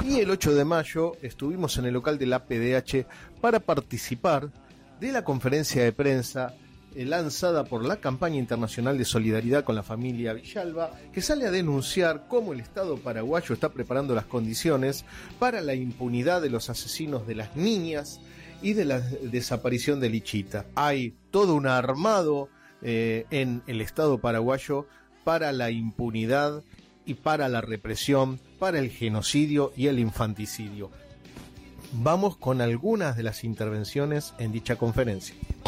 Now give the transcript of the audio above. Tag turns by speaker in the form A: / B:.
A: Y el 8 de mayo estuvimos en el local de la PDH para participar de la conferencia de prensa lanzada por la campaña internacional de solidaridad con la familia Villalba, que sale a denunciar cómo el Estado paraguayo está preparando las condiciones para la impunidad de los asesinos de las niñas y de la desaparición de Lichita. Hay todo un armado en el Estado paraguayo para la impunidad y para la represión, para el genocidio y el infanticidio. Vamos con algunas de las intervenciones en dicha conferencia.